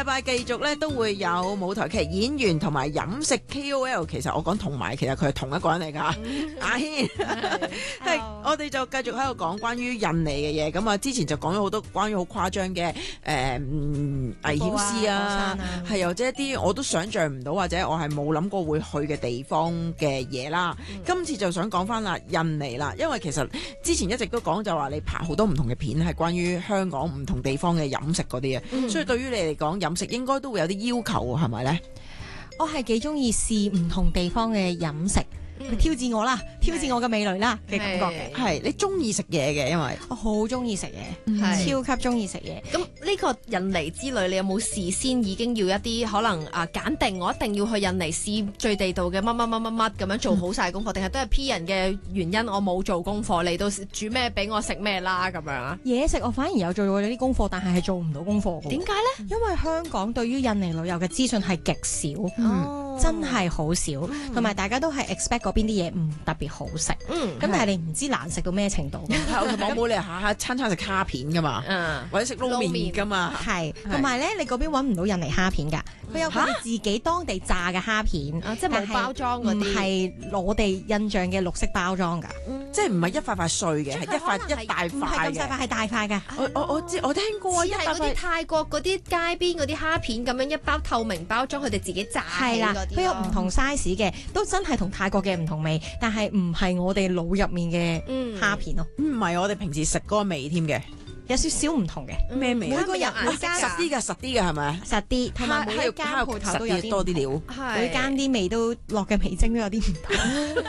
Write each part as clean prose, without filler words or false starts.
拜繼續咧都會有舞台劇演員同埋飲食 KOL， 其實我講同埋，其實佢係同一個人嚟㗎。阿軒係我哋就繼續喺度講關於印尼嘅嘢。咁啊，之前就講咗好多關於好誇張嘅危險事啊，係或者一啲我都想像唔到或者我係冇諗過會去嘅地方嘅嘢啦。今次就想講翻啦印尼啦，因為其實之前一直都講就話你拍好多唔同嘅片係關於香港唔同地方嘅飲食嗰啲啊，所以對於你嚟講飲食應該都會有啲要求係咪呢？ 我係幾中意試唔同地方嘅飲食。挑戰我啦，挑戰我嘅味蕾啦嘅感覺嘅。 係你中意食嘢嘅，因為我好中意食嘢，超級中意食嘢。 咁呢個印尼之旅，你有冇事先已經要一啲可能揀定我一定要去印尼試最地道嘅乜乜乜乜乜咁樣做好晒功課，定係都係 P 人嘅原因我冇做功課，嚟到煮咩俾我食咩啦咁樣啊？ 嘢食我反而有做過啲功課，但係做唔到功課嘅。 點解呢？ 因為香港對於印尼旅遊嘅資訊係極少。真係好少，同埋大家都係 expect 嗰邊啲嘢唔特別好食，咁但係你唔知難食到咩程度。 同埋冇理由下下餐餐食蝦片噶嘛，或者食撈麵噶嘛。 係，同埋咧你嗰邊揾唔到印尼蝦片㗎，佢有佢哋自己當地炸嘅蝦片， 即係冇包裝嗰啲， 唔係我哋印象嘅綠色包裝㗎， 即係唔係一塊塊碎嘅，係一大塊嘅。唔係咁細塊， 係大塊㗎。 我知，我聽過似係嗰啲泰國嗰啲街邊嗰啲蝦片咁樣一包透明包裝，佢哋自己炸起嗰啲。 佢有唔同 size 嘅，都真係同泰國嘅唔同味，但係唔係我哋腦入面嘅蝦片咯。 唔係我哋平時食嗰個味添嘅， 有少少唔同嘅。 咩味？ 每個人實啲嘅係咪？ 實啲，同埋每一間鋪頭都有啲多啲料， 每間啲味都落嘅味精都有啲唔同。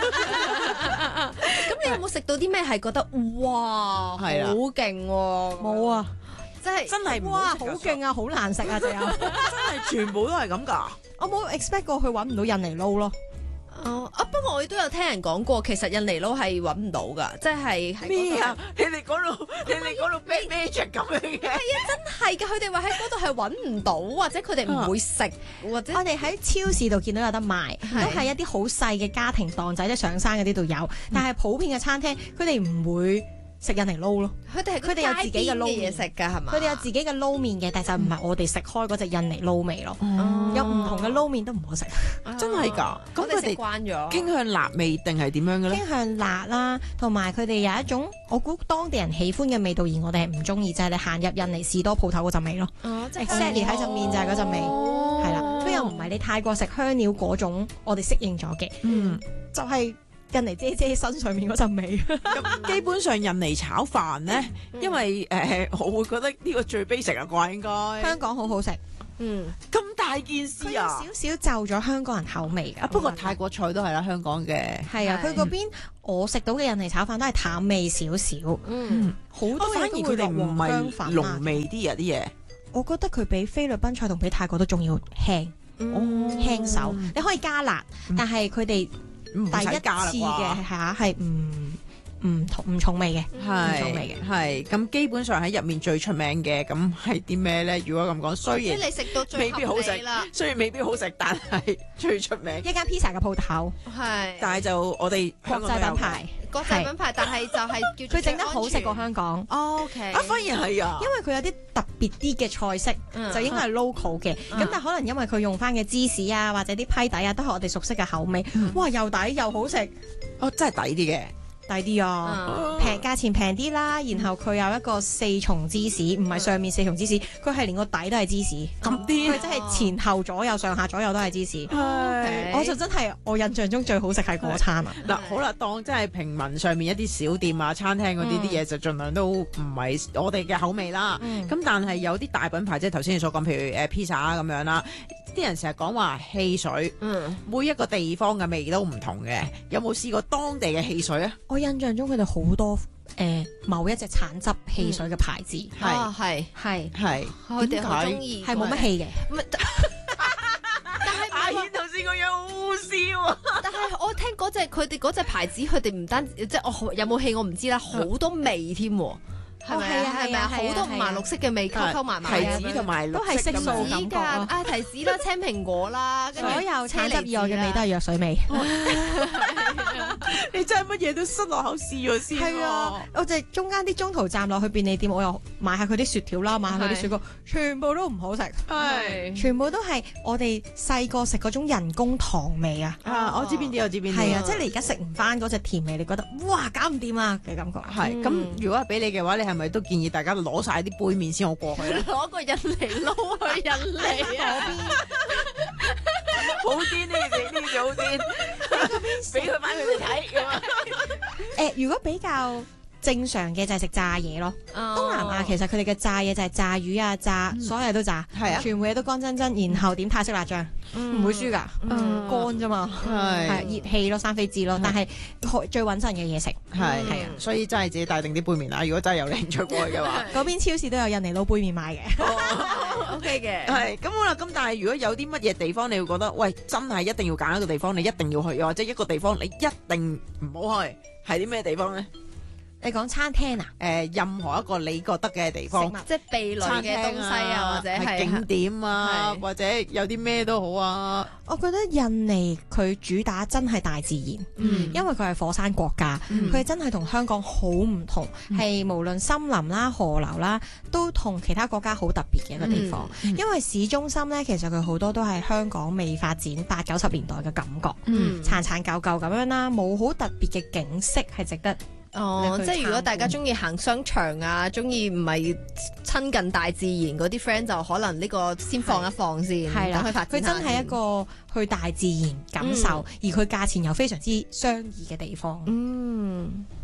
咁你有冇食到啲咩係覺得哇好勁喎？ 冇啊！ 真係哇，好勁啊，好難食啊，就有真係全部都係咁㗎。 我冇 expect 過去揾唔到印尼撈咯。 不過我都有聽人講過，其實印尼撈係揾唔到㗎，即係咩啊？你哋講到 magic 咁樣嘅？ 係啊，真係㗎！佢哋話喺嗰度係揾唔到，或者佢哋唔會食，或者我哋喺超市度見到有得賣，都係一啲好細嘅家庭檔仔，即係上山嗰啲度有，但係普遍嘅餐廳佢哋唔會食印尼撈咯， 佢哋有自己嘅撈嘢食㗎係嘛？ 佢哋有自己嘅撈麵嘅，但就唔係我哋食開嗰隻印尼撈味咯。有唔同嘅撈麵都唔好食， 真係㗎。咁佢哋慣咗傾向辣味定係點樣嘅咧？ 傾向辣啦，同埋佢哋有一種我估當地人喜歡嘅味道，而我哋係唔中意，就係你行入印尼士多鋪頭嗰陣味咯。exactly 喺陣面就係嗰陣味，係啦。佢又唔係你泰國食香料嗰種，我哋適應咗嘅。就係印尼姐姐身上面嗰陣味。 咁基本上印尼炒飯咧，因為我會覺得呢個最 basic 啊啩，應該香港好好食。 咁大件事啊！ 佢有少少就咗香港人口味㗎。 不過泰國菜都係啦，香港嘅係啊，佢嗰邊我食到嘅印尼炒飯都係淡味少少。好多反而佢哋唔係濃味啲啊啲嘢。 我覺得佢比菲律賓菜同比泰國都仲要輕，輕手。你可以加辣，但係佢哋第一次嘅係唔重味嘅， 係咁基本上喺入面最出名嘅咁係啲咩咧？如果咁講，雖然你食到最未必好食啦，雖然未必好食，但係最出名一間 pizza 嘅鋪頭， 但係就我哋國際品牌， 但係就係叫佢整得好食過香港。 OK， 反而係啊， 因為佢有啲特別啲嘅菜式，就應該係 local 嘅。咁但係可能因為佢用翻嘅芝士啊，或者啲批底啊，都係我哋熟悉嘅口味。哇，又抵又好食， 真係抵啲嘅。 抵啲啊，價錢平啲啦，然後佢有一個4重芝士，唔係上面4重芝士，佢係連個底都係芝士， 咁啲， 佢真係前後左右上下左右都係芝士。我就真係我印象中最好食係嗰餐啊！ 嗱，好啦，當真係平民上面一啲小店啊、餐廳嗰啲嘢就盡量都唔係我哋嘅口味啦。咁但係有啲大品牌，即係頭先你所講，譬如披薩咁樣啦，啲人成日講話汽水，每一個地方嘅味都唔同嘅。有冇試過當地嘅汽水啊？ 我印象中佢哋好多某一隻橙汁汽水嘅牌子， 係佢哋好中意， 係冇乜氣嘅。 但係阿軒頭先個樣好好笑啊！ 但係我聽佢哋嗰隻牌子，佢哋唔單即係我有冇氣我唔知啦，好多味添。係咪啊？好多五顏六色嘅味溝埋埋， 提子同埋都係色素感覺啊！提子啦、青蘋果啦， 所有橙汁以外嘅味都係藥水味。 你真係乜嘢都塞落口試咗先。 係啊，我就係中間啲中途站落去便利店，我又買下佢啲雪條啦，買下佢啲雪糕，全部都唔好食，全部都係我哋細個食嗰種人工糖味啊！ 我知邊啲，我知邊啲。 係啊，即係你而家食唔翻嗰隻甜味，你覺得哇搞唔掂啊嘅感覺。 係咁，如果係俾你嘅話，你係咪都建議大家攞晒啲杯麵先好過去咧？ 攞個印尼撈去印尼啊！ 好癲呢件事，呢件事好癲，俾佢翻佢哋睇咁啊！ 如果比較正常嘅就係食炸嘢咯。東南亞其實佢哋嘅炸嘢就係炸魚啊，炸所有嘢都炸， 係啊， 全部嘢都乾真真，然後點泰式辣醬，唔會輸㗎，乾啫嘛，係熱氣咯，生飛枝咯，但係最穩陣嘅嘢食係啊，所以真係自己帶定啲杯麵啦。如果真係有興趣過去嘅話， 嗰邊超市都有印尼撈杯麵賣嘅 ，OK 嘅。 係咁好啦。咁但係如果有啲乜嘢地方你會覺得，喂，真係一定要揀一個地方，你一定要去，又或者一個地方你一定唔好去，係啲咩地方咧？ 你講餐廳啊？ 任何一個你覺得嘅地方， 即係避雷嘅東西啊，或者係景點啊，或者有啲咩都好啊。 我覺得印尼佢主打真係大自然，因為佢係火山國家，佢真係同香港好唔同，係無論森林啦、河流啦，都同其他國家好特別嘅一個地方。因為市中心呢，其實佢好多都係香港未發展80-90年代嘅感覺，殘殘舊舊咁樣啦，冇好特別嘅景色係值得。 即係如果大家中意行商場啊，中意唔係親近大自然嗰啲 friend 就可能呢個先放一放先， 係啦，佢真係一個去大自然感受，而佢價錢又非常之相宜嘅地方。